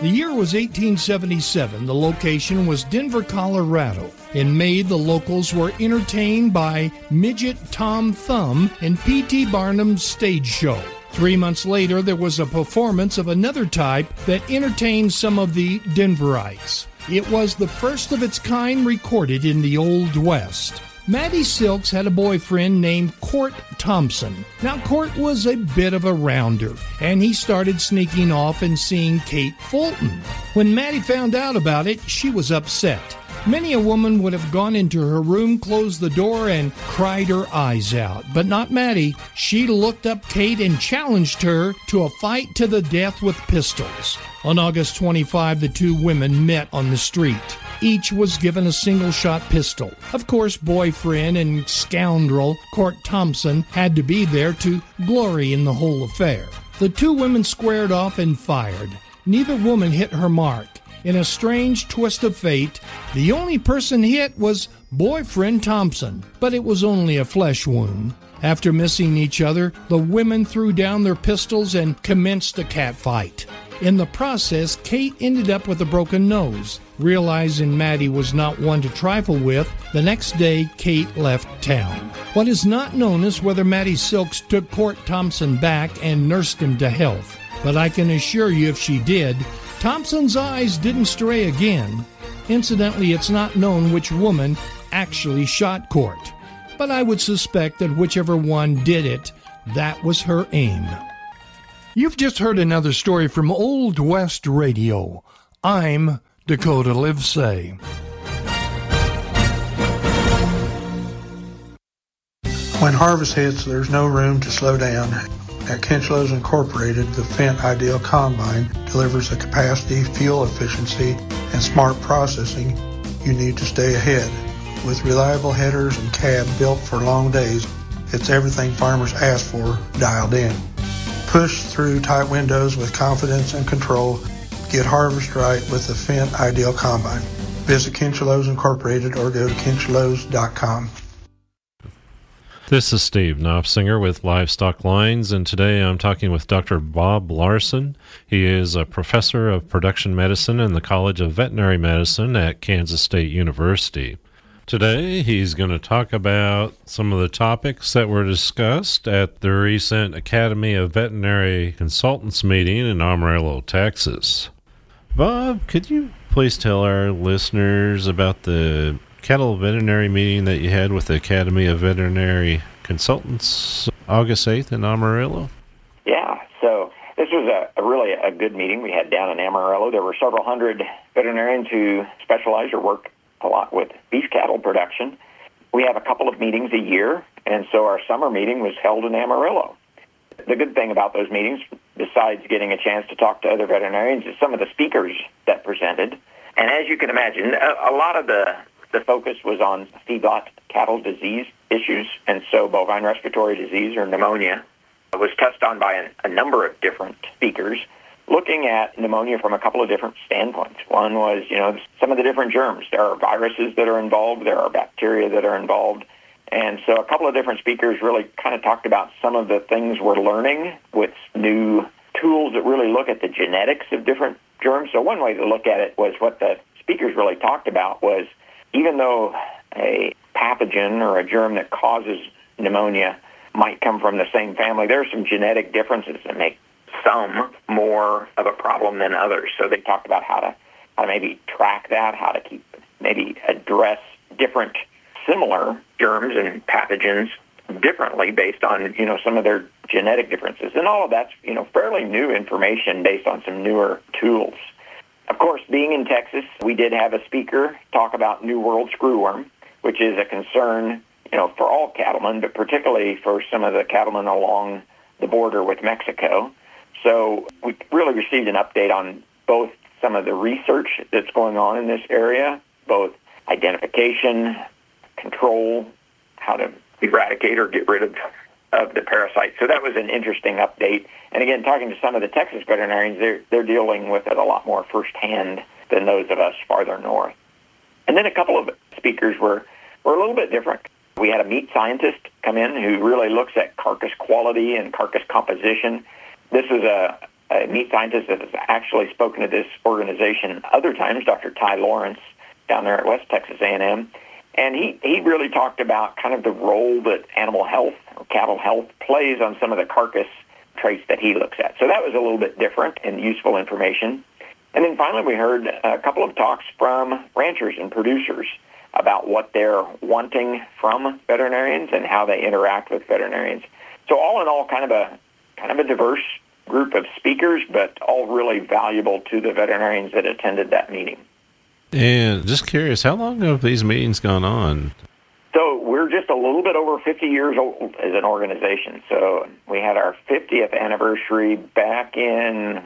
The year was 1877. The location was Denver, Colorado. In May, the locals were entertained by Midget Tom Thumb in P.T. Barnum's stage show. 3 months later, there was a performance of another type that entertained some of the Denverites. It was the first of its kind recorded in the Old West. Maddie Silks had a boyfriend named Court Thompson. Now, Court was a bit of a rounder, and he started sneaking off and seeing Kate Fulton. When Maddie found out about it, she was upset. Many a woman would have gone into her room, closed the door, and cried her eyes out. But not Maddie. She looked up Kate and challenged her to a fight to the death with pistols. On August 25, the two women met on the street. Each was given a single-shot pistol. Of course, boyfriend and scoundrel Court Thompson had to be there to glory in the whole affair. The two women squared off and fired. Neither woman hit her mark. In a strange twist of fate, the only person hit was boyfriend Thompson, but it was only a flesh wound. After missing each other, the women threw down their pistols and commenced a catfight. In the process, Kate ended up with a broken nose. Realizing Maddie was not one to trifle with, the next day Kate left town. What is not known is whether Maddie Silks took Court Thompson back and nursed him to health. But I can assure you if she did, Thompson's eyes didn't stray again. Incidentally, it's not known which woman actually shot Court, but I would suspect that whichever one did it, that was her aim. You've just heard another story from Old West Radio. I'm Dakota Livesay. When harvest hits, there's no room to slow down. At Kinchlows Incorporated, the Fendt Ideal Combine delivers the capacity, fuel efficiency, and smart processing you need to stay ahead. With reliable headers and cab built for long days, it's everything farmers ask for dialed in. Push through tight windows with confidence and control. Get harvest right with the Fendt Ideal Combine. Visit Kinchlows Incorporated or go to kinchlows.com. This is Steve Knopfsinger with Livestock Lines, and today I'm talking with Dr. Bob Larson. He is a professor of production medicine in the College of Veterinary Medicine at Kansas State University. Today he's going to talk about some of the topics that were discussed at the recent Academy of Veterinary Consultants meeting in Amarillo, Texas. Bob, could you please tell our listeners about the cattle veterinary meeting that you had with the Academy of Veterinary Consultants August 8th in Amarillo? Yeah, so this was a really good meeting we had down in Amarillo. There were several hundred veterinarians who specialize or work a lot with beef cattle production. We have a couple of meetings a year, and so our summer meeting was held in Amarillo. The good thing about those meetings, besides getting a chance to talk to other veterinarians, is some of the speakers that presented. And as you can imagine, a lot of the focus was on feedlot cattle disease issues, and so bovine respiratory disease or pneumonia was touched on by a number of different speakers, looking at pneumonia from a couple of different standpoints. One was, some of the different germs. There are viruses that are involved, there are bacteria that are involved, and so a couple of different speakers really kind of talked about some of the things we're learning with new tools that really look at the genetics of different germs. So one way to look at it was what the speakers really talked about was, even though a pathogen or a germ that causes pneumonia might come from the same family, there are some genetic differences that make some more of a problem than others. So they talked about how to maybe track that, how to maybe address different similar germs and pathogens differently based on, some of their genetic differences. And all of that's, fairly new information based on some newer tools. Of course, being in Texas, we did have a speaker talk about New World screwworm, which is a concern, for all cattlemen, but particularly for some of the cattlemen along the border with Mexico. So we really received an update on both some of the research that's going on in this area, both identification, control, how to eradicate or get rid of the parasite. So that was an interesting update. And again, talking to some of the Texas veterinarians, they're dealing with it a lot more firsthand than those of us farther north. And then a couple of speakers were a little bit different. We had a meat scientist come in who really looks at carcass quality and carcass composition. This is a a meat scientist that has actually spoken to this organization other times, Dr. Ty Lawrence, down there at West Texas A&M. And he really talked about kind of the role that animal health or cattle health plays on some of the carcass traits that he looks at. So that was a little bit different and useful information. And then finally we heard a couple of talks from ranchers and producers about what they're wanting from veterinarians and how they interact with veterinarians. So all in all, kind of a diverse group of speakers, but all really valuable to the veterinarians that attended that meeting. And just curious, how long have these meetings gone on? So we're just a little bit over 50 years old as an organization. So we had our 50th anniversary back in,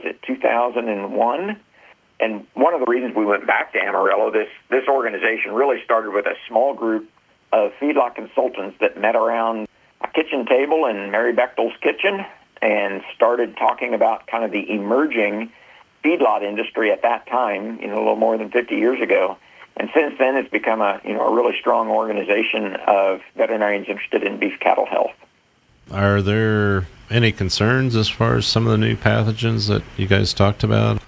2001? And one of the reasons we went back to Amarillo, this organization really started with a small group of feedlot consultants that met around a kitchen table in Mary Bechtel's kitchen and started talking about kind of the emerging feedlot industry at that time, a little more than 50 years ago. And since then, it's become a really strong organization of veterinarians interested in beef cattle health. Are there any concerns as far as some of the new pathogens that you guys talked about?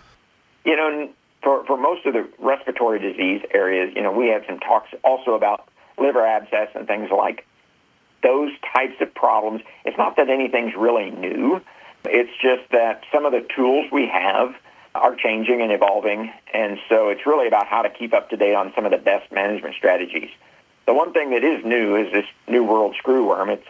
For most of the respiratory disease areas, we had some talks also about liver abscess and things like those types of problems. It's not that anything's really new. It's just that some of the tools we have are changing and evolving, and so it's really about how to keep up to date on some of the best management strategies. The one thing that is new is this New World screwworm. It's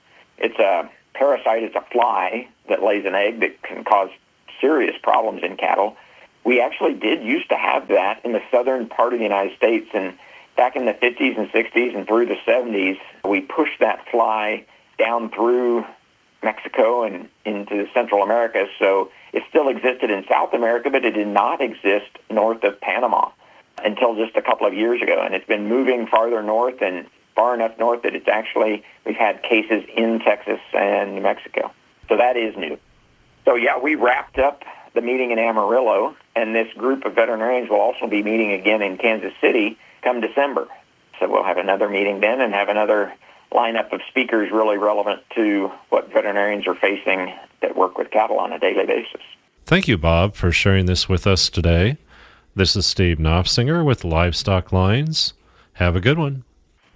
a parasite. It's a fly that lays an egg that can cause serious problems in cattle. We actually did used to have that in the southern part of the United States, and back in the 50s and 60s and through the 70s, we pushed that fly down through Mexico and into Central America. So it still existed in South America, but it did not exist north of Panama until just a couple of years ago. And it's been moving farther north and far enough north that we've had cases in Texas and New Mexico. So that is new. So yeah, we wrapped up the meeting in Amarillo, and this group of veterinarians will also be meeting again in Kansas City come December. So we'll have another meeting then and have another lineup of speakers really relevant to what veterinarians are facing that work with cattle on a daily basis. Thank you, Bob, for sharing this with us today. This is Steve Knopfsinger with Livestock Lines. Have a good one.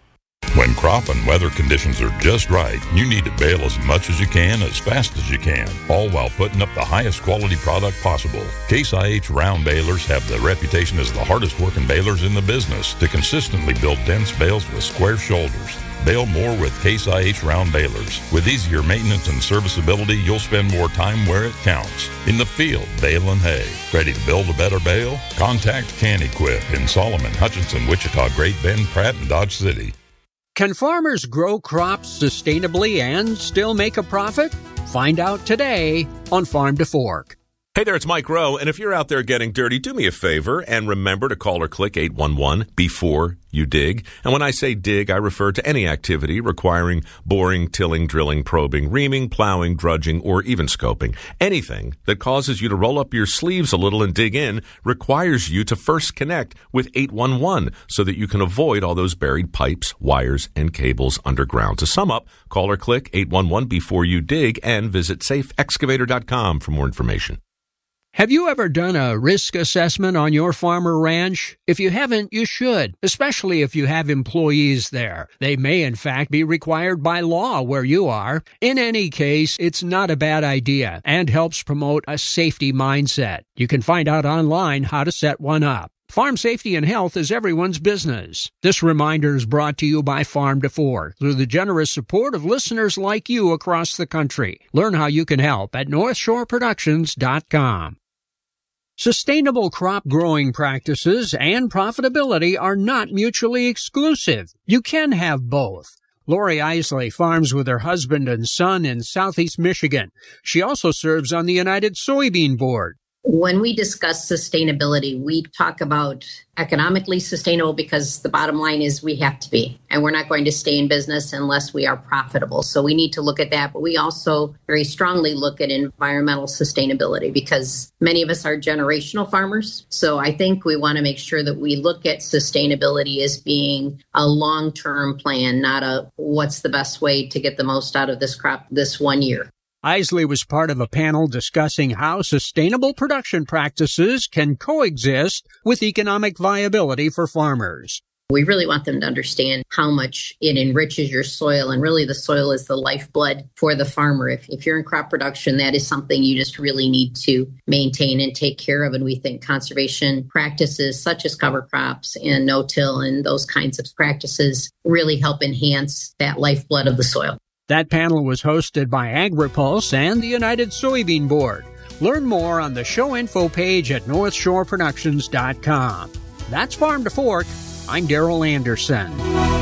When crop and weather conditions are just right, you need to bale as much as you can, as fast as you can, all while putting up the highest quality product possible. Case IH round balers have the reputation as the hardest working balers in the business to consistently build dense bales with square shoulders. Bale more with Case IH round balers. With easier maintenance and serviceability, you'll spend more time where it counts. In the field, baling hay. Ready to build a better bale? Contact Can-Equip in Solomon, Hutchinson, Wichita, Great Bend, Pratt, and Dodge City. Can farmers grow crops sustainably and still make a profit? Find out today on Farm to Fork. Hey there, it's Mike Rowe, and if you're out there getting dirty, do me a favor and remember to call or click 811 before you dig. And when I say dig, I refer to any activity requiring boring, tilling, drilling, probing, reaming, plowing, drudging, or even scoping. Anything that causes you to roll up your sleeves a little and dig in requires you to first connect with 811 so that you can avoid all those buried pipes, wires, and cables underground. To sum up, call or click 811 before you dig and visit safeexcavator.com for more information. Have you ever done a risk assessment on your farm or ranch? If you haven't, you should, especially if you have employees there. They may, in fact, be required by law where you are. In any case, it's not a bad idea and helps promote a safety mindset. You can find out online how to set one up. Farm safety and health is everyone's business. This reminder is brought to you by Farm to Fork through the generous support of listeners like you across the country. Learn how you can help at NorthshoreProductions.com. Sustainable crop growing practices and profitability are not mutually exclusive. You can have both. Lori Isley farms with her husband and son in southeast Michigan. She also serves on the United Soybean Board. When we discuss sustainability, we talk about economically sustainable because the bottom line is we have to be, and we're not going to stay in business unless we are profitable. So we need to look at that, but we also very strongly look at environmental sustainability because many of us are generational farmers. So I think we want to make sure that we look at sustainability as being a long-term plan, not a what's the best way to get the most out of this crop this one year. Isley was part of a panel discussing how sustainable production practices can coexist with economic viability for farmers. We really want them to understand how much it enriches your soil, and really the soil is the lifeblood for the farmer. If you're in crop production, that is something you just really need to maintain and take care of. And we think conservation practices such as cover crops and no-till and those kinds of practices really help enhance that lifeblood of the soil. That panel was hosted by AgriPulse and the United Soybean Board. Learn more on the show info page at northshoreproductions.com. That's Farm to Fork. I'm Darrell Anderson.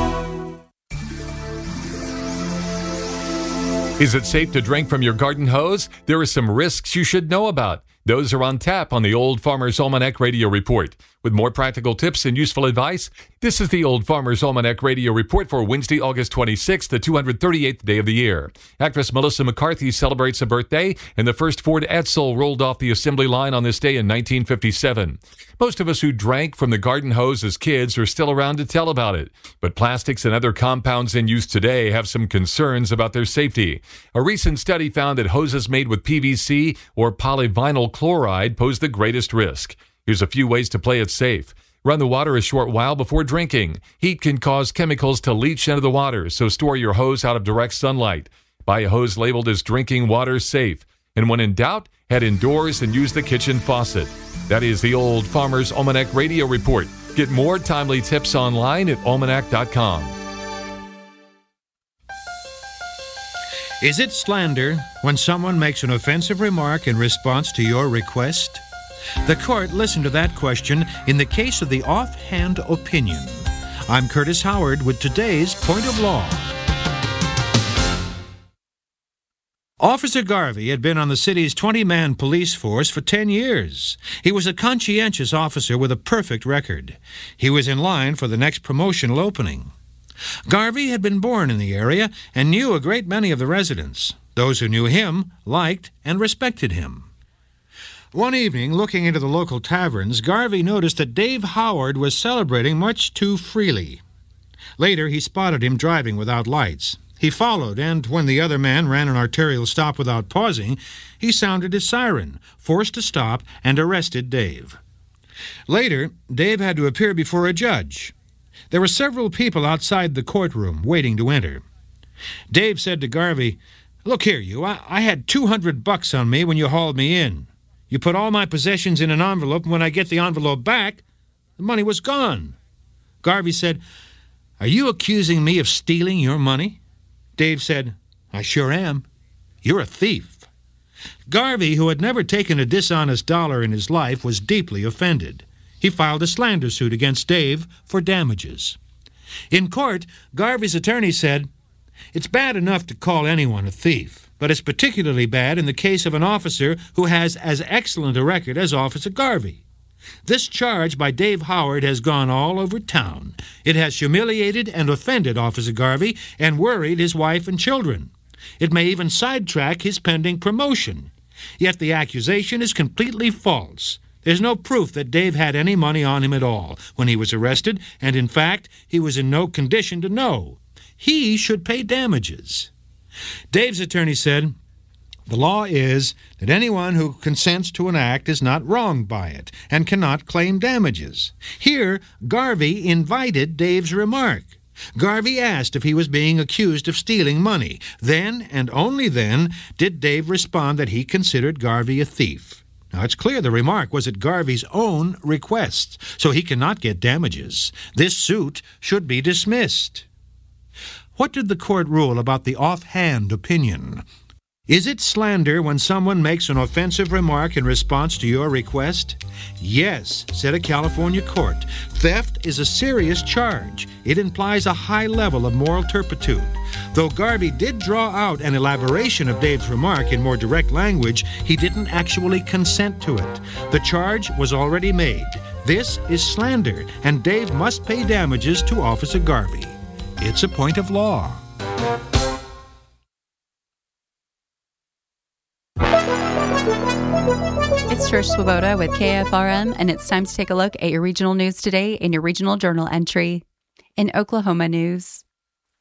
Is it safe to drink from your garden hose? There are some risks you should know about. Those are on tap on the Old Farmer's Almanac Radio Report. With more practical tips and useful advice, this is the Old Farmer's Almanac Radio Report for Wednesday, August 26th, the 238th day of the year. Actress Melissa McCarthy celebrates a birthday, and the first Ford Edsel rolled off the assembly line on this day in 1957. Most of us who drank from the garden hose as kids are still around to tell about it, but plastics and other compounds in use today have some concerns about their safety. A recent study found that hoses made with PVC or polyvinyl chloride pose the greatest risk. Here's a few ways to play it safe. Run the water a short while before drinking. Heat can cause chemicals to leach into the water, so store your hose out of direct sunlight. Buy a hose labeled as drinking water safe. And when in doubt, head indoors and use the kitchen faucet. That is the Old Farmer's Almanac Radio Report. Get more timely tips online at almanac.com. Is it slander when someone makes an offensive remark in response to your request? The court listened to that question in the case of the offhand opinion. I'm Curtis Howard with today's Point of Law. Officer Garvey had been on the city's 20-man police force for 10 years. He was a conscientious officer with a perfect record. He was in line for the next promotional opening. Garvey had been born in the area and knew a great many of the residents. Those who knew him liked and respected him. One evening, looking into the local taverns, Garvey noticed that Dave Howard was celebrating much too freely. Later, he spotted him driving without lights. He followed, and when the other man ran an arterial stop without pausing, he sounded his siren, forced to stop, and arrested Dave. Later, Dave had to appear before a judge. There were several people outside the courtroom waiting to enter. Dave said to Garvey, "Look here, you, I had $200 on me when you hauled me in. You put all my possessions in an envelope, and when I get the envelope back, the money was gone." Garvey said, "Are you accusing me of stealing your money?" Dave said, "I sure am. You're a thief." Garvey, who had never taken a dishonest dollar in his life, was deeply offended. He filed a slander suit against Dave for damages. In court, Garvey's attorney said, "It's bad enough to call anyone a thief, but it's particularly bad in the case of an officer who has as excellent a record as Officer Garvey. This charge by Dave Howard has gone all over town. It has humiliated and offended Officer Garvey and worried his wife and children. It may even sidetrack his pending promotion. Yet the accusation is completely false. There's no proof that Dave had any money on him at all when he was arrested, and in fact, he was in no condition to know. He should pay damages." Dave's attorney said, "The law is that anyone who consents to an act is not wronged by it and cannot claim damages. Here, Garvey invited Dave's remark. Garvey asked if he was being accused of stealing money. Then, and only then, did Dave respond that he considered Garvey a thief. Now, it's clear the remark was at Garvey's own request, so he cannot get damages. This suit should be dismissed." What did the court rule about the offhand opinion? Is it slander when someone makes an offensive remark in response to your request? Yes, said a California court. Theft is a serious charge. It implies a high level of moral turpitude. Though Garvey did draw out an elaboration of Dave's remark in more direct language, he didn't actually consent to it. The charge was already made. This is slander, and Dave must pay damages to Officer Garvey. It's a point of law. It's Trish Swoboda with KFRM, and it's time to take a look at your regional news today in your regional journal entry. In Oklahoma news,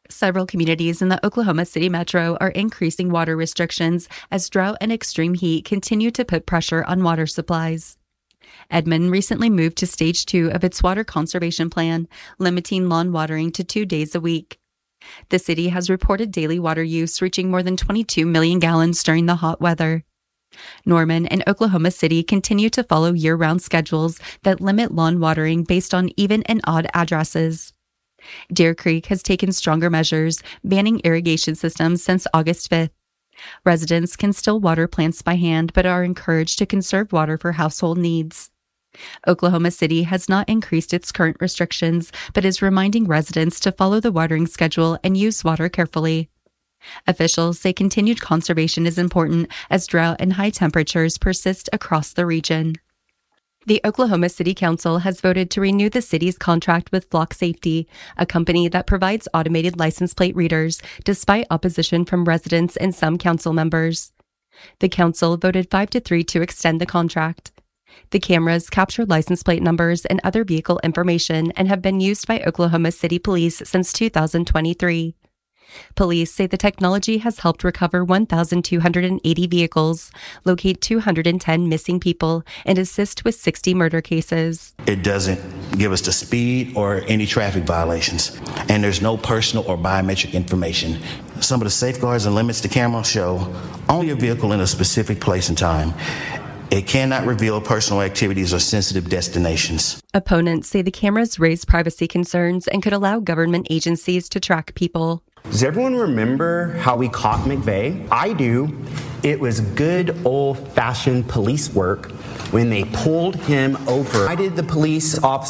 Several communities in the Oklahoma City metro are increasing water restrictions as drought and extreme heat continue to put pressure on water supplies. Edmond recently moved to Stage 2 of its water conservation plan, limiting lawn watering to 2 days a week. The city has reported daily water use reaching more than 22 million gallons during the hot weather. Norman and Oklahoma City continue to follow year-round schedules that limit lawn watering based on even and odd addresses. Deer Creek has taken stronger measures, banning irrigation systems since August 5th. Residents can still water plants by hand, but are encouraged to conserve water for household needs. Oklahoma City has not increased its current restrictions, but is reminding residents to follow the watering schedule and use water carefully. Officials say continued conservation is important as drought and high temperatures persist across the region. The Oklahoma City Council has voted to renew the city's contract with Flock Safety, a company that provides automated license plate readers, despite opposition from residents and some council members. The council voted 5-3 to extend the contract. The cameras capture license plate numbers and other vehicle information and have been used by Oklahoma City Police since 2023. Police say the technology has helped recover 1,280 vehicles, locate 210 missing people, and assist with 60 murder cases. It doesn't give us the speed or any traffic violations, and there's no personal or biometric information. Some of the safeguards and limits the camera show only a vehicle in a specific place and time. It cannot reveal personal activities or sensitive destinations. Opponents say the cameras raise privacy concerns and could allow government agencies to track people. Does everyone remember how we caught McVeigh? I do. It was good old-fashioned police work when they pulled him over. Why did the police officer